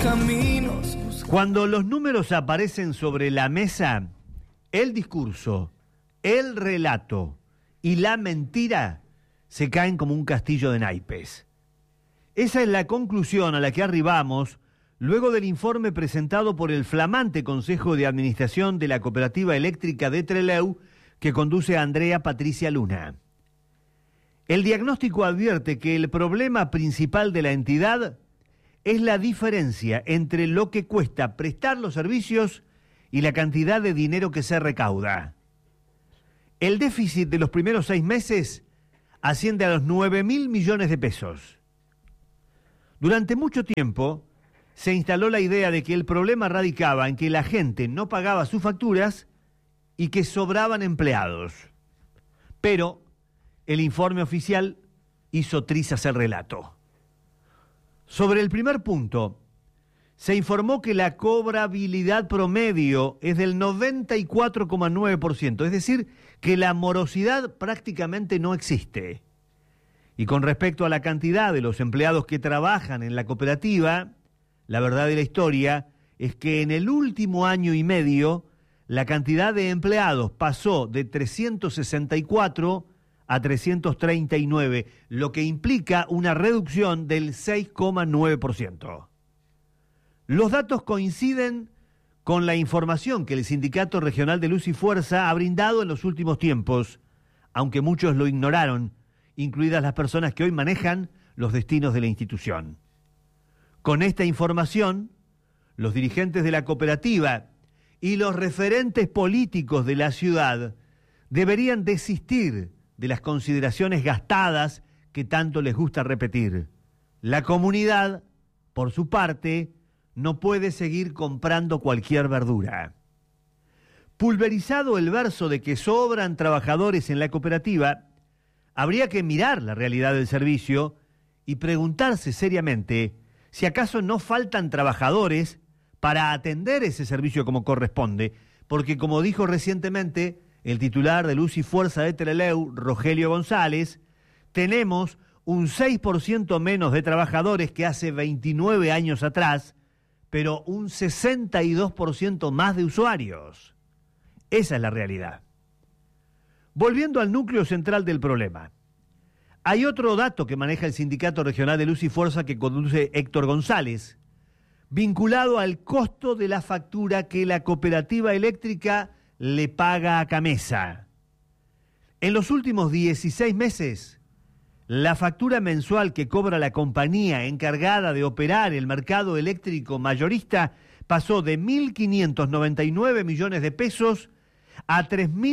Caminos. Cuando los números aparecen sobre la mesa, el discurso, el relato y la mentira se caen como un castillo de naipes. Esa es la conclusión a la que arribamos luego del informe presentado por el flamante Consejo de Administración de la Cooperativa Eléctrica de Trelew, que conduce a Andrea Patricia Luna. El diagnóstico advierte que el problema principal de la entidad es la diferencia entre lo que cuesta prestar los servicios y la cantidad de dinero que se recauda. El déficit de los primeros 6 meses asciende a los 9.000 millones de pesos. Durante mucho tiempo se instaló la idea de que el problema radicaba en que la gente no pagaba sus facturas y que sobraban empleados. Pero el informe oficial hizo trizas el relato. Sobre el primer punto, se informó que la cobrabilidad promedio es del 94,9%, es decir, que la morosidad prácticamente no existe. Y con respecto a la cantidad de los empleados que trabajan en la cooperativa, la verdad de la historia es que en el último año y medio la cantidad de empleados pasó de 364 a 339, lo que implica una reducción del 6,9%. Los datos coinciden con la información que el Sindicato Regional de Luz y Fuerza ha brindado en los últimos tiempos, aunque muchos lo ignoraron, incluidas las personas que hoy manejan los destinos de la institución. Con esta información, los dirigentes de la cooperativa y los referentes políticos de la ciudad deberían desistir de las consideraciones gastadas que tanto les gusta repetir. La comunidad, por su parte, no puede seguir comprando cualquier verdura. Pulverizado el verso de que sobran trabajadores en la cooperativa, habría que mirar la realidad del servicio y preguntarse seriamente si acaso no faltan trabajadores para atender ese servicio como corresponde, porque como dijo recientemente el titular de Luz y Fuerza de Trelew, Rogelio González, tenemos un 6% menos de trabajadores que hace 29 años atrás, pero un 62% más de usuarios. Esa es la realidad. Volviendo al núcleo central del problema, hay otro dato que maneja el Sindicato Regional de Luz y Fuerza que conduce Héctor González, vinculado al costo de la factura que la cooperativa eléctrica le paga a Camesa. En los últimos 16 meses, la factura mensual que cobra la compañía encargada de operar el mercado eléctrico mayorista pasó de 1.599 millones de pesos a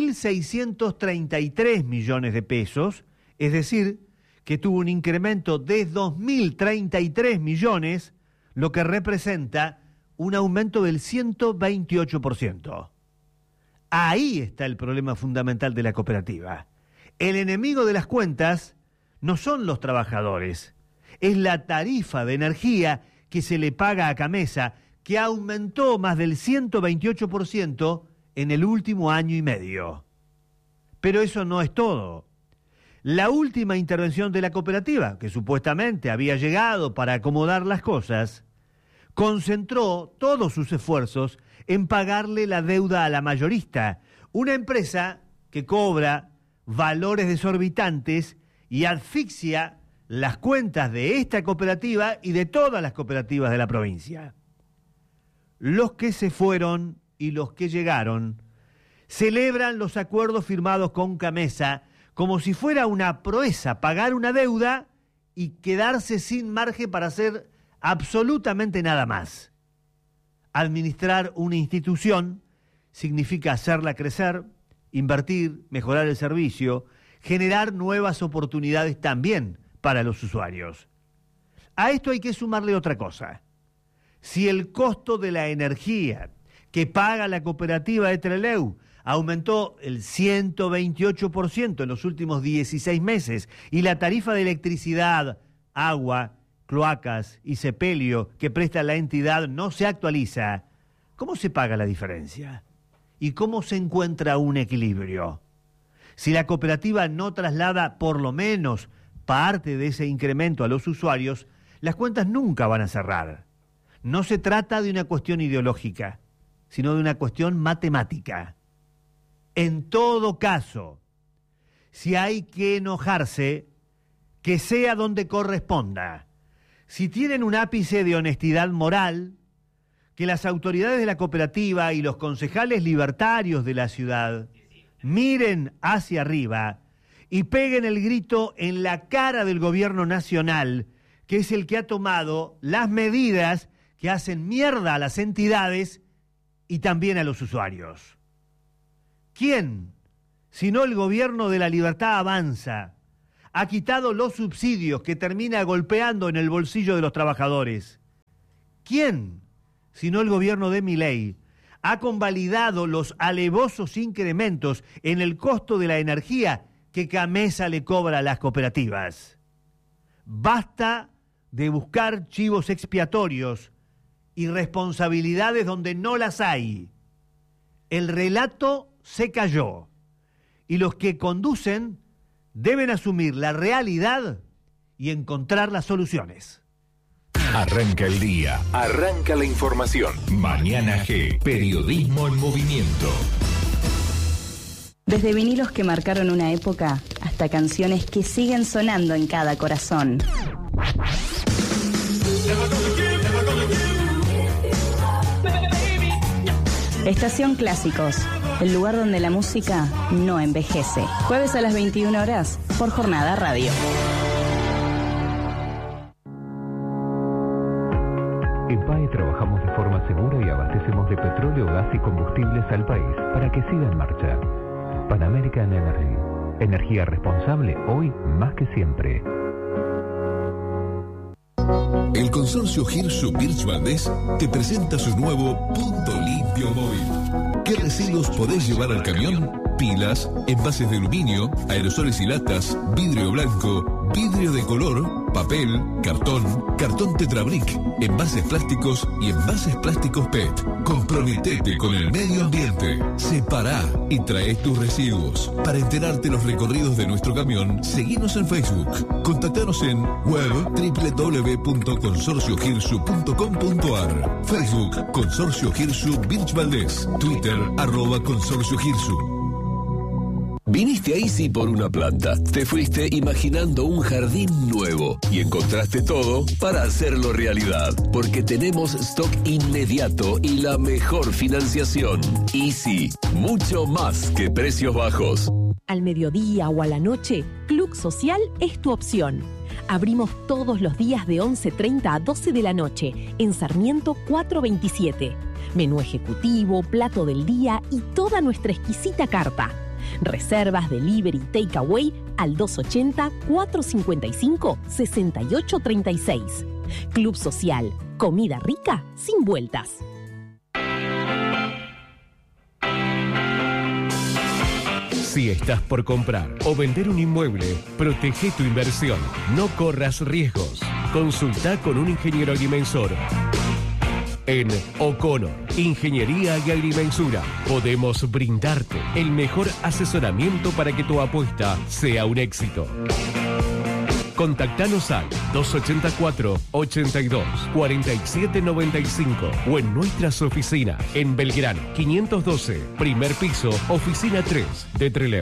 3.633 millones de pesos, es decir, que tuvo un incremento de 2.033 millones, lo que representa un aumento del 128%. Ahí está el problema fundamental de la cooperativa. El enemigo de las cuentas no son los trabajadores, es la tarifa de energía que se le paga a Camesa, que aumentó más del 128% en el último año y medio. Pero eso no es todo. La última intervención de la cooperativa, que supuestamente había llegado para acomodar las cosas, concentró todos sus esfuerzos en pagarle la deuda a la mayorista, una empresa que cobra valores desorbitantes y asfixia las cuentas de esta cooperativa y de todas las cooperativas de la provincia. Los que se fueron y los que llegaron celebran los acuerdos firmados con Camesa como si fuera una proeza pagar una deuda y quedarse sin margen para hacer absolutamente nada más. Administrar una institución significa hacerla crecer, invertir, mejorar el servicio, generar nuevas oportunidades también para los usuarios. A esto hay que sumarle otra cosa. Si el costo de la energía que paga la cooperativa de Trelew aumentó el 128% en los últimos 16 meses y la tarifa de electricidad, agua, cloacas y sepelio que presta la entidad no se actualiza, ¿cómo se paga la diferencia? ¿Y cómo se encuentra un equilibrio? Si la cooperativa no traslada por lo menos parte de ese incremento a los usuarios, las cuentas nunca van a cerrar. no se trata de una cuestión ideológica, sino de una cuestión matemática. En todo caso, si hay que enojarse, que sea donde corresponda. Si tienen un ápice de honestidad moral, que las autoridades de la cooperativa y los concejales libertarios de la ciudad miren hacia arriba y peguen el grito en la cara del gobierno nacional, que es el que ha tomado las medidas que hacen mierda a las entidades y también a los usuarios. ¿Quién, si no el gobierno de la Libertad Avanza, ha quitado los subsidios que termina golpeando en el bolsillo de los trabajadores? ¿Quién, si no el gobierno de Milei, ha convalidado los alevosos incrementos en el costo de la energía que Camesa le cobra a las cooperativas? Basta de buscar chivos expiatorios y responsabilidades donde no las hay. El relato se cayó y los que conducen deben asumir la realidad y encontrar las soluciones. Arranca el día, arranca la información. Mañana G, periodismo en movimiento. Desde vinilos que marcaron una época hasta canciones que siguen sonando en cada corazón. Estación Clásicos, el lugar donde la música no envejece. Jueves a las 21 horas por Jornada Radio. En PAE trabajamos de forma segura y abastecemos de petróleo, gas y combustibles al país para que siga en marcha. Pan American Energy. Energía responsable hoy más que siempre. El consorcio Hirsu Birch Valdés te presenta su nuevo Punto Limpio Móvil. ¿Qué residuos podés llevar al camión? Pilas, envases de aluminio, aerosoles y latas, vidrio blanco, vidrio de color, papel, cartón Tetrabric, envases plásticos y envases plásticos PET. Comprometete con el medio ambiente. Separá y trae tus residuos. Para enterarte los recorridos de nuestro camión, seguinos en Facebook. Contactanos en web www.consorciohirsu.com.ar. Facebook Consorcio Hirsu Birch Valdés. Twitter @Consorcio Hirsu. Viniste a Easy por una planta, te fuiste imaginando un jardín nuevo y encontraste todo para hacerlo realidad, porque tenemos stock inmediato y la mejor financiación. Easy, mucho más que precios bajos. Al mediodía o a la noche, Club Social es tu opción. Abrimos todos los días de 11:30 a 12 de la noche en Sarmiento 427. Menú ejecutivo, plato del día y toda nuestra exquisita carta. Reservas, delivery, takeaway al 280-455-6836. Club Social. Comida rica sin vueltas. Si estás por comprar o vender un inmueble, protege tu inversión. No corras riesgos. Consulta con un ingeniero agrimensor. En O'Connor, Ingeniería y Agrimensura, podemos brindarte el mejor asesoramiento para que tu apuesta sea un éxito. Contactanos al 284-82-4795 o en nuestras oficinas en Belgrano 512, primer piso, oficina 3 de Trelew.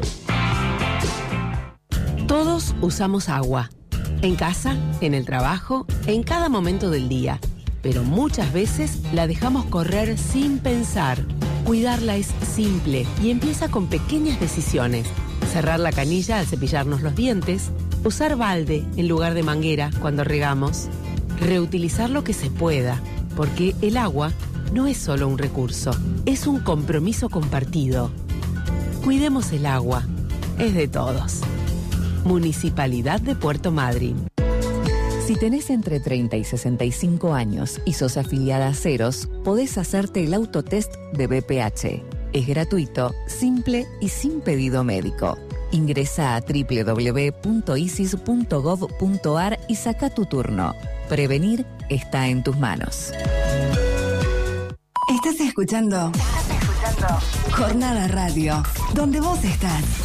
Todos usamos agua. En casa, en el trabajo, en cada momento del día. Pero muchas veces la dejamos correr sin pensar. Cuidarla es simple y empieza con pequeñas decisiones. Cerrar la canilla al cepillarnos los dientes, usar balde en lugar de manguera cuando regamos, reutilizar lo que se pueda, porque el agua no es solo un recurso, es un compromiso compartido. Cuidemos el agua, es de todos. Municipalidad de Puerto Madryn. Si tenés entre 30 y 65 años y sos afiliada a Ceros, podés hacerte el autotest de BPH. Es gratuito, simple y sin pedido médico. Ingresa a www.isis.gov.ar y saca tu turno. Prevenir está en tus manos. Estás escuchando Jornada Radio, donde vos estás.